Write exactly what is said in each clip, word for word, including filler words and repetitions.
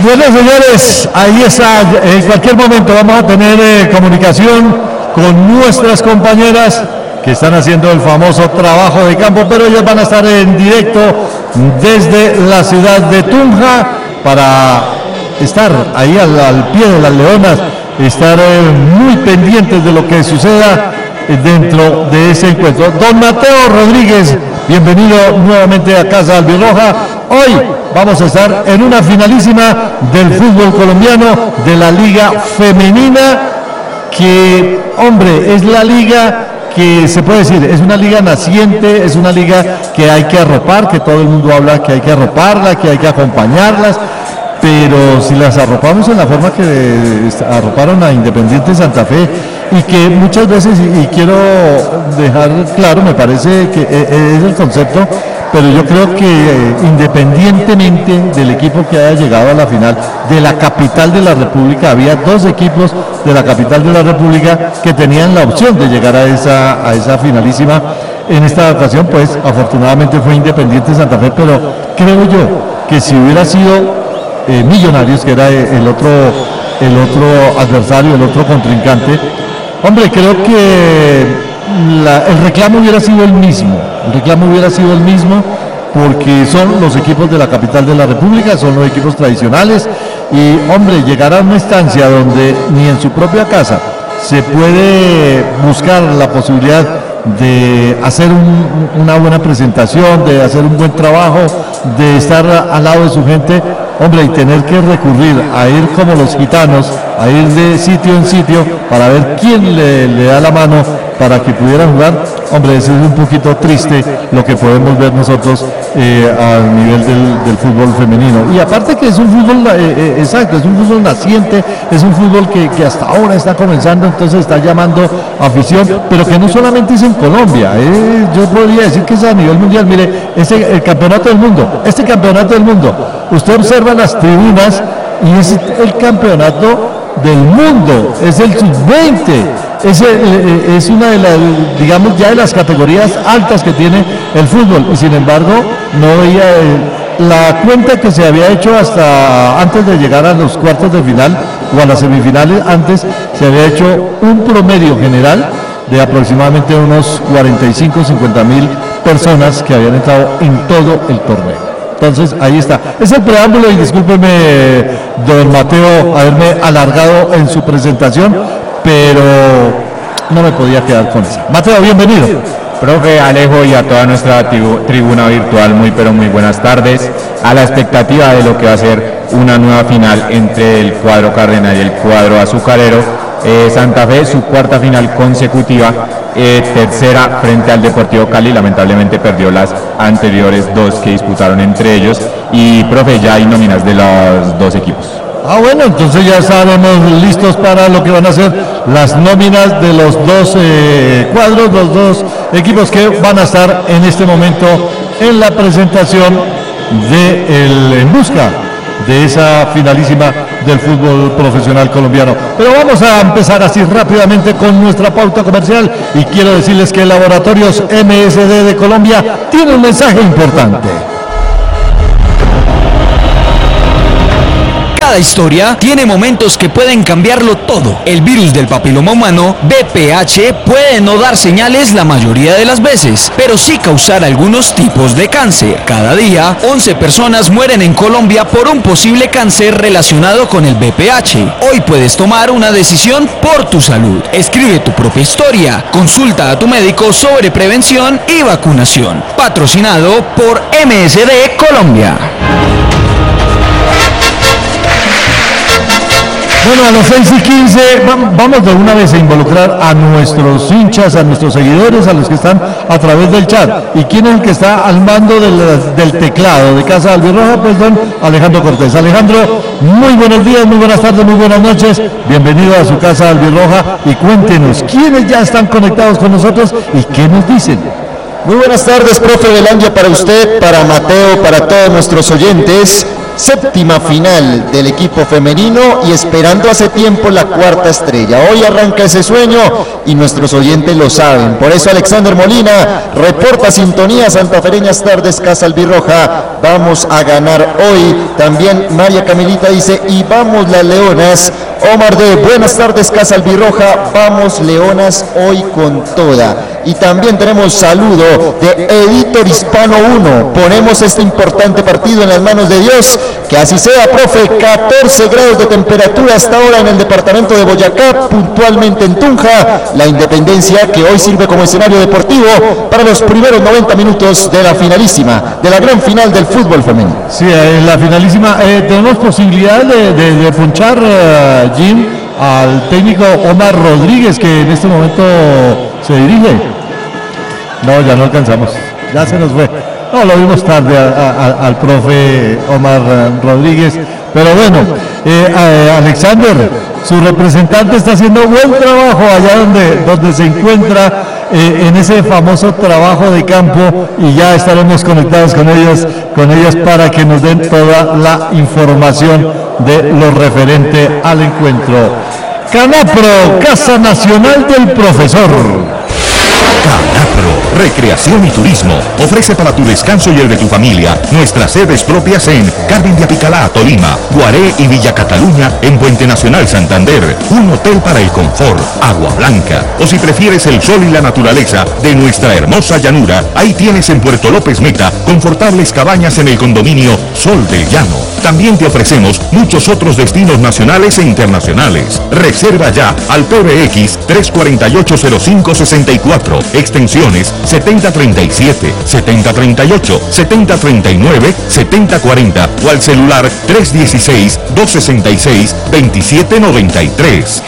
Bueno, señores, ahí está. En cualquier momento vamos a tener eh, comunicación con nuestras compañeras que están haciendo el famoso trabajo de campo, pero ellas van a estar en directo desde la ciudad de Tunja para estar ahí al, al pie de las leonas, estar eh, muy pendientes de lo que suceda dentro de ese encuentro. Don Mateo Rodríguez, bienvenido nuevamente a Casa Albirroja. Hoy vamos a estar en una finalísima del fútbol colombiano de la Liga Femenina, que, hombre, es la liga que se puede decir, es una liga naciente, es una liga que hay que arropar, que todo el mundo habla que hay que arroparla, que hay que acompañarlas, pero si las arropamos en la forma que arroparon a Independiente Santa Fe, y que muchas veces, y quiero dejar claro, me parece que es el concepto, pero yo creo que eh, independientemente del equipo que haya llegado a la final de la capital de la República, había dos equipos de la capital de la República que tenían la opción de llegar a esa, a esa finalísima. En esta ocasión, pues, afortunadamente fue Independiente Santa Fe, pero creo yo que si hubiera sido eh, Millonarios, que era el otro, el otro adversario, el otro contrincante, hombre, creo que La, el reclamo hubiera sido el mismo, el reclamo hubiera sido el mismo porque son los equipos de la capital de la República, son los equipos tradicionales y, hombre, llegar a una instancia donde ni en su propia casa se puede buscar la posibilidad de hacer un, una buena presentación, de hacer un buen trabajo, de estar al lado de su gente, hombre, y tener que recurrir a ir como los gitanos, a ir de sitio en sitio para ver quién le, le da la mano para que pudieran jugar, hombre, eso es un poquito triste lo que podemos ver nosotros eh, a nivel del, del fútbol femenino. Y aparte que es un fútbol, eh, eh, exacto, es un fútbol naciente, es un fútbol que, que hasta ahora está comenzando, entonces está llamando afición, pero que no solamente es en Colombia, eh, yo podría decir que es a nivel mundial. Mire, ese, el campeonato del mundo, este campeonato del mundo, usted observa las tribunas y es el campeonato del mundo, es el sub veinte, es, el, es una de las, digamos, ya de las categorías altas que tiene el fútbol, y sin embargo no veía el, la cuenta que se había hecho hasta antes de llegar a los cuartos de final o a las semifinales. Antes se había hecho un promedio general de aproximadamente unos cuarenta y cinco, cincuenta mil personas que habían entrado en todo el torneo. Entonces, ahí está. Es el preámbulo y discúlpeme, don Mateo, haberme alargado en su presentación, pero no me podía quedar con eso. Mateo, bienvenido. Profe Alejo y a toda nuestra tribu, tribuna virtual, muy pero muy buenas tardes. A la expectativa de lo que va a ser una nueva final entre el cuadro cardenal y el cuadro azucarero. Eh, Santa Fe, su cuarta final consecutiva, eh, tercera frente al Deportivo Cali, lamentablemente perdió las anteriores dos que disputaron entre ellos. Y profe, ya hay nóminas de los dos equipos. Ah, bueno, entonces ya estaremos listos para lo que van a ser las nóminas de los dos eh, cuadros, los dos equipos que van a estar en este momento en la presentación de el, en busca de esa finalísima del fútbol profesional colombiano. Pero vamos a empezar así rápidamente con nuestra pauta comercial y quiero decirles que Laboratorios M S D de Colombia tiene un mensaje importante. Cada historia tiene momentos que pueden cambiarlo todo. El virus del papiloma humano, V P H, puede no dar señales la mayoría de las veces, pero sí causar algunos tipos de cáncer. Cada día, once personas mueren en Colombia por un posible cáncer relacionado con el V P H. Hoy puedes tomar una decisión por tu salud. Escribe tu propia historia. Consulta a tu médico sobre prevención y vacunación. Patrocinado por M S D Colombia. Bueno, a las seis y quince vamos de una vez a involucrar a nuestros hinchas, a nuestros seguidores, a los que están a través del chat. ¿Y quién es el que está al mando del, del teclado de Casa Albirroja? Pues don Alejandro Cortés. Alejandro, muy buenos días, muy buenas tardes, muy buenas noches. Bienvenido a su Casa Albirroja y cuéntenos, ¿quiénes ya están conectados con nosotros y qué nos dicen? Muy buenas tardes, profe Belandia, para usted, para Mateo, para todos nuestros oyentes. séptima final del equipo femenino y esperando hace tiempo la cuarta estrella. Hoy arranca ese sueño y nuestros oyentes lo saben. Por eso Alexander Molina reporta sintonía santafereñas tardes Casa Albirroja. Vamos a ganar hoy. También María Camilita dice, y vamos las Leonas. Omar de buenas tardes Casa Albirroja, vamos Leonas hoy con toda. Y también tenemos saludo de Editor Hispano uno. Ponemos este importante partido en las manos de Dios. Que así sea, profe. catorce grados de temperatura hasta ahora en el departamento de Boyacá, puntualmente en Tunja. La Independencia que hoy sirve como escenario deportivo para los primeros noventa minutos de la finalísima, de la gran final del fútbol femenino. Sí, en la finalísima eh, tenemos posibilidad de, de, de punchar, uh, Jim, al técnico Omar Rodríguez, que en este momento se dirige. No, ya no alcanzamos, ya se nos fue. No, lo vimos tarde a, a, al profe Omar Rodríguez, pero bueno, eh, eh, Alexander, su representante está haciendo buen trabajo allá donde, donde se encuentra, eh, en ese famoso trabajo de campo, y ya estaremos conectados con ellos, con ellas para que nos den toda la información de lo referente al encuentro. Canapro, Casa Nacional del Profesor. Canapro, Recreación y Turismo, ofrece para tu descanso y el de tu familia nuestras sedes propias en Carmen de Apicalá, Tolima, Guaré y Villa Cataluña en Puente Nacional, Santander, un hotel para el confort, Agua Blanca, o si prefieres el sol y la naturaleza de nuestra hermosa llanura, ahí tienes en Puerto López Meta confortables cabañas en el condominio Sol del Llano. También te ofrecemos muchos otros destinos nacionales e internacionales. Reserva ya al P B X tres cuatro ocho cero cinco seis cuatro, extensiones setenta treinta y siete, setenta treinta y ocho, setenta treinta y nueve, setenta cuarenta o al celular tres dieciséis, dos sesenta y seis, veintisiete noventa y tres.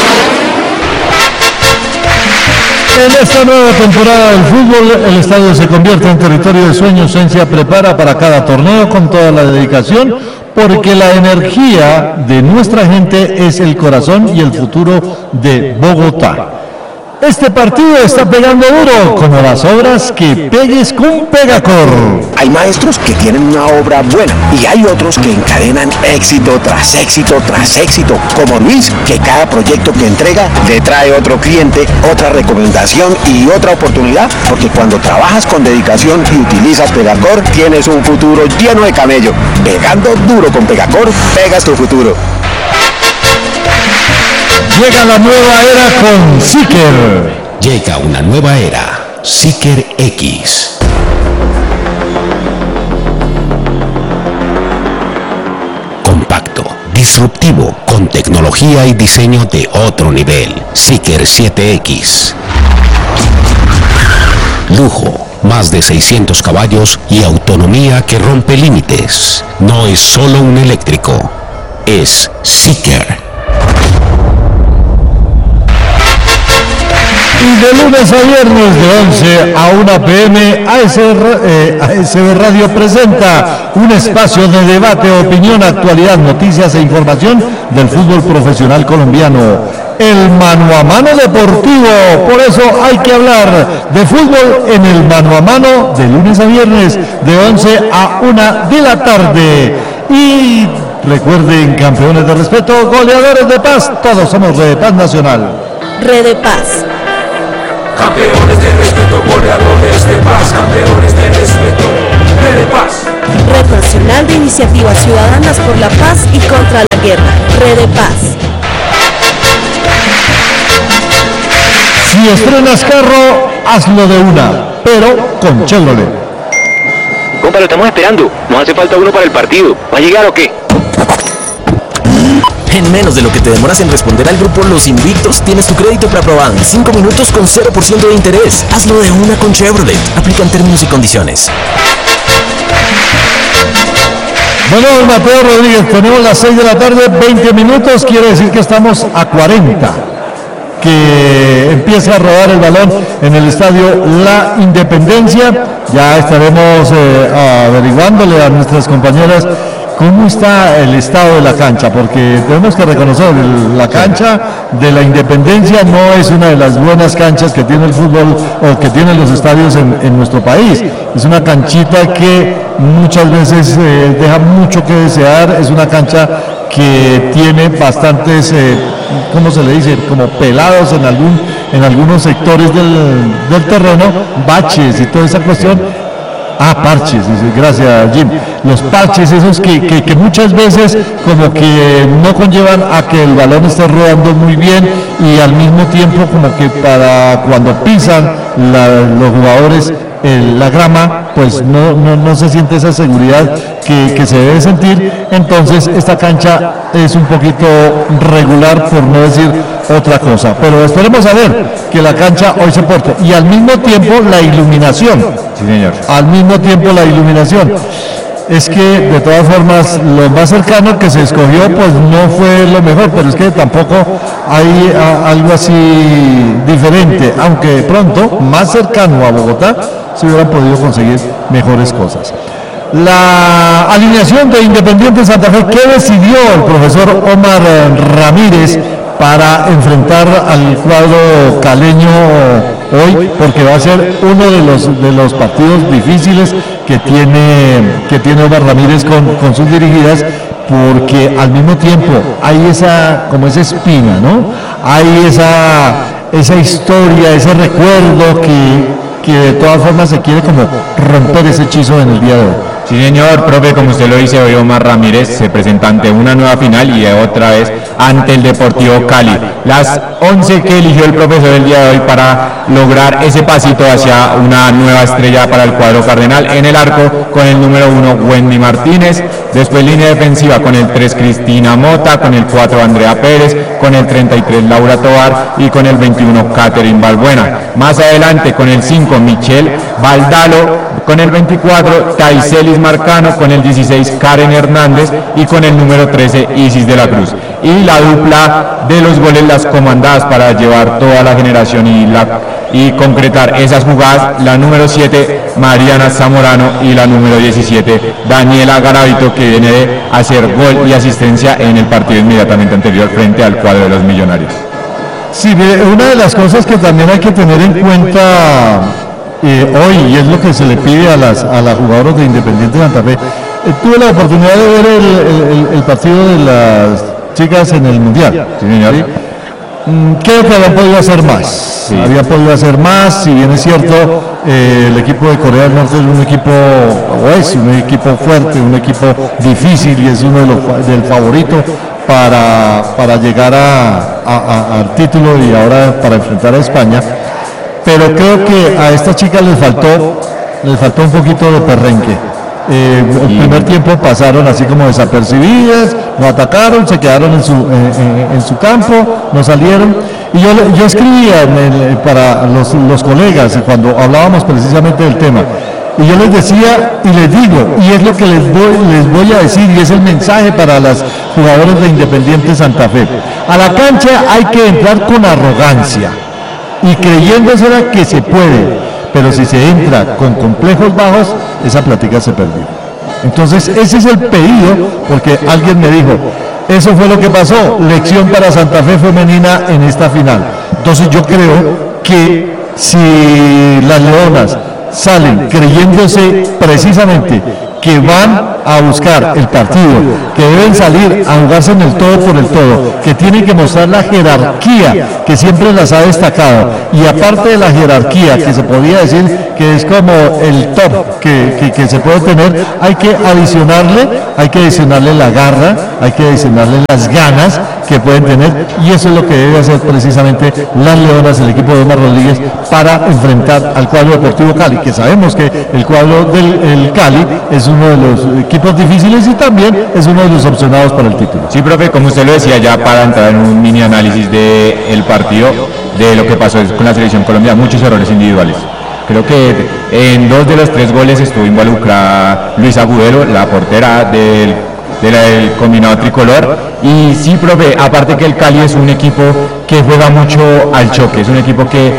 En esta nueva temporada del fútbol, el estadio se convierte en territorio de sueños. Sensia prepara para cada torneo con toda la dedicación, porque la energía de nuestra gente es el corazón y el futuro de Bogotá. Este partido está pegando duro, como las obras que pegues con Pegacor. Hay maestros que tienen una obra buena y hay otros que encadenan éxito tras éxito tras éxito, como Luis, que cada proyecto que entrega le trae otro cliente, otra recomendación y otra oportunidad, porque cuando trabajas con dedicación y utilizas Pegacor, tienes un futuro lleno de camello. Pegando duro con Pegacor, pegas tu futuro. Llega la nueva era con Seeker. Llega una nueva era, Seeker X. Compacto, disruptivo, con tecnología y diseño de otro nivel. Seeker siete X. Lujo, más de seiscientos caballos y autonomía que rompe límites. No es solo un eléctrico, es Seeker. Y de lunes a viernes de once a una pe eme, A S B Radio presenta un espacio de debate, opinión, actualidad, noticias e información del fútbol profesional colombiano. El mano a mano deportivo, por eso hay que hablar de fútbol en el mano a mano de lunes a viernes de once a una de la tarde. Y recuerden, campeones de respeto, goleadores de paz, todos somos Red de Paz Nacional. Red de Paz. Campeones de respeto, goleadores de paz, campeones de respeto, Red de Paz. Red Nacional de Iniciativas Ciudadanas por la Paz y contra la Guerra, Red de Paz. Si estrenas carro, hazlo de una, pero con Chevrolet. Compa, lo estamos esperando, nos hace falta uno para el partido, ¿va a llegar o qué? En menos de lo que te demoras en responder al grupo Los Invictos, tienes tu crédito preaprobado en cinco minutos con cero por ciento de interés. Hazlo de una con Chevrolet. Aplican términos y condiciones. Bueno, Mateo Rodríguez, tenemos las seis de la tarde, veinte minutos, quiere decir que estamos a cuarenta. Que empieza a rodar el balón en el estadio La Independencia. Ya estaremos eh, averiguándole a nuestras compañeras ¿cómo está el estado de la cancha? Porque tenemos que reconocer, la cancha de la Independencia no es una de las buenas canchas que tiene el fútbol o que tienen los estadios en, en nuestro país. Es una canchita que muchas veces eh, deja mucho que desear, es una cancha que tiene bastantes, eh, ¿cómo se le dice? Como pelados en, algún, en algunos sectores del, del terreno, baches y toda esa cuestión. Ah, parches, gracias Jim. Los parches esos que, que, que muchas veces como que no conllevan a que el balón esté rodando muy bien y al mismo tiempo como que para cuando pisan la, los jugadores el, la grama, pues no, no, no se siente esa seguridad que, que se debe sentir. Entonces esta cancha es un poquito regular, por no decir otra cosa, pero esperemos a ver que la cancha hoy se porte y al mismo tiempo la iluminación. Sí, señor. Al mismo tiempo la iluminación. Es que de todas formas lo más cercano que se escogió pues no fue lo mejor, pero es que tampoco hay a, algo así diferente, aunque pronto más cercano a Bogotá se hubieran podido conseguir mejores cosas. La alineación de Independiente Santa Fe, ¿qué decidió el profesor Omar Ramírez para enfrentar al cuadro caleño hoy? Porque va a ser uno de los de los partidos difíciles que tiene que tiene Omar Ramírez con, con sus dirigidas, porque al mismo tiempo hay esa como esa espina, ¿no? Hay esa esa historia, ese recuerdo que que de todas formas se quiere como romper ese hechizo en el día de hoy. Sí, señor, profe, como usted lo dice, hoy Omar Ramírez se presenta ante una nueva final y otra vez ante el Deportivo Cali. Las once que eligió el profesor el día de hoy para lograr ese pasito hacia una nueva estrella para el cuadro cardenal. En el arco, con el número uno, Wendy Martínez. Después línea defensiva con el tres, Cristina Mota. Con el cuatro, Andrea Pérez. Con el treinta y tres, Laura Tovar. Y con el veintiuno, Catherine Balbuena. Más adelante, con el cinco, Michelle Valdalo. Con el veinticuatro, Taicelis Marcano. Con el dieciséis, Karen Hernández. Y con el número trece, Isis de la Cruz. Y la dupla de los goles, las comandadas para llevar toda la generación y, la, y concretar esas jugadas, la número siete, Mariana Zamorano, y la número diecisiete, Daniela Garavito, que viene de hacer gol y asistencia en el partido inmediatamente anterior frente al cuadro de los Millonarios. Sí, una de las cosas que también hay que tener en cuenta eh, hoy, y es lo que se le pide a las, a las jugadoras de Independiente Santa Fe, eh, tuve la oportunidad de ver el, el, el partido de las chicas en el Mundial. Sí, señor. ¿Sí? Creo que habían podido hacer más, sí. habían podido hacer más, si bien es cierto, eh, el equipo de Corea del Norte es un equipo, o es un equipo fuerte, un equipo difícil y es uno de los del favorito para, para llegar a, a, a, al título y ahora para enfrentar a España, pero creo que a estas chicas les faltó, les faltó un poquito de perrenque. Eh, el primer tiempo pasaron así como desapercibidas, no atacaron, se quedaron en su, eh, en su campo, no salieron. Y yo, yo escribía en el, para los, los colegas cuando hablábamos precisamente del tema, y yo les decía y les digo, y es lo que les voy, les voy a decir, y es el mensaje para las jugadoras de Independiente Santa Fe: a la cancha hay que entrar con arrogancia y creyéndosela que se puede. Pero si se entra con complejos bajos, esa plática se perdió. Entonces ese es el pedido, porque alguien me dijo, eso fue lo que pasó, lección para Santa Fe femenina en esta final. Entonces yo creo que si las leonas salen creyéndose precisamente que van a buscar el partido, que deben salir a jugarse en el todo por el todo, que tienen que mostrar la jerarquía que siempre las ha destacado, y aparte de la jerarquía que se podría decir que es como el top que, que, que se puede tener, hay que adicionarle, hay que adicionarle la garra, hay que adicionarle las ganas que pueden tener, y eso es lo que debe hacer precisamente las leonas, el equipo de Omar Rodríguez, para enfrentar al cuadro Deportivo Cali, que sabemos que el cuadro del el Cali es uno de los equipos difíciles y también es uno de los opcionados para el título. Sí, profe, como usted lo decía, ya para entrar en un mini análisis del partido, de lo que pasó con la selección colombiana, muchos errores individuales. Creo que en dos de los tres goles estuvo involucrada Luisa Agudelo, la portera del de la, del combinado tricolor. Y sí, profe, aparte que el Cali es un equipo que juega mucho al choque, es un equipo que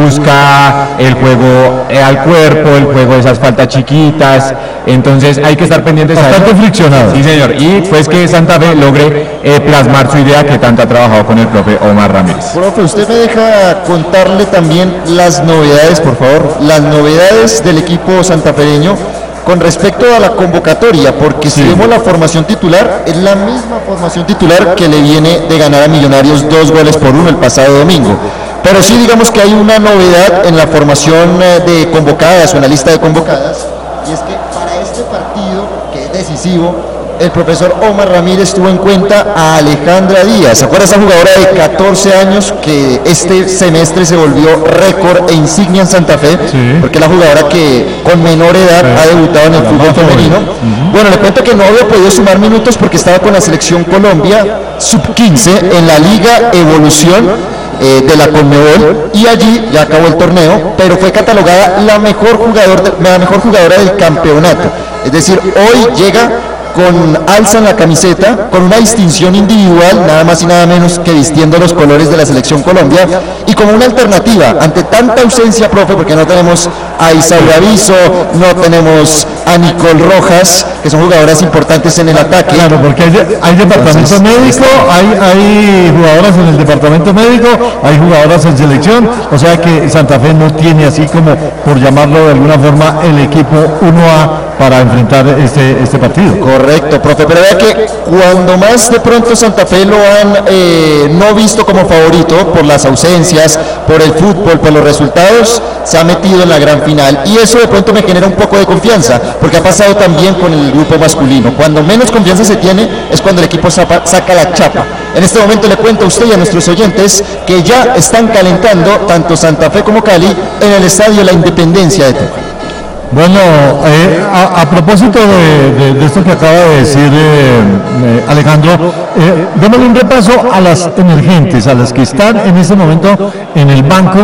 busca el juego eh, al cuerpo, el juego de esas faltas chiquitas, entonces hay que estar pendientes. Bastante friccionado. Sí, señor, y pues que Santa Fe logre eh, plasmar su idea que tanto ha trabajado con el profe Omar Ramírez. Profe, usted me deja contarle también las novedades, por favor, las novedades del equipo santafereño con respecto a la convocatoria, porque sí. Si vemos la formación titular, es la misma formación titular que le viene de ganar a Millonarios dos goles por uno el pasado domingo. Pero sí digamos que hay una novedad en la formación de convocadas o en la lista de convocadas, y es que para este partido, que es decisivo, el profesor Omar Ramírez tuvo en cuenta a Alejandra Díaz. ¿Se acuerda esa jugadora de catorce años que este semestre se volvió récord e insignia en Santa Fe? Sí. Porque es la jugadora que con menor edad sí. ha debutado en el fútbol femenino. Uh-huh. Bueno, le cuento que no había podido sumar minutos porque estaba con la selección Colombia sub quince en la Liga Evolución Eh, de la Conmebol, y allí ya acabó el torneo, pero fue catalogada la mejor, jugador de, la mejor jugadora del campeonato. Es decir, hoy llega con alza en la camiseta, con una distinción individual, nada más y nada menos que vistiendo los colores de la selección Colombia, y como una alternativa ante tanta ausencia, profe, porque no tenemos a Isaura Aviso, no tenemos a Nicole Rojas, que son jugadoras importantes en el ataque. Claro, porque hay, hay departamento Entonces, médico, hay, hay jugadoras en el departamento médico, hay jugadoras en selección, o sea que Santa Fe no tiene, así como por llamarlo de alguna forma, el equipo uno A para enfrentar este, este partido. Correcto, profe, pero vea que cuando más de pronto Santa Fe lo han eh, no visto como favorito por las ausencias, por el fútbol, por los resultados, se ha metido en la gran final, y eso de pronto me genera un poco de confianza, porque ha pasado también con el grupo masculino. Cuando menos confianza se tiene es cuando el equipo saca, saca la chapa. En este momento le cuento a usted y a nuestros oyentes que ya están calentando tanto Santa Fe como Cali en el estadio La Independencia de Tunja. Bueno, eh, a, a propósito de, de, de esto que acaba de decir eh, eh, Alejandro, eh, démosle un repaso a las emergentes, a las que están en este momento en el banco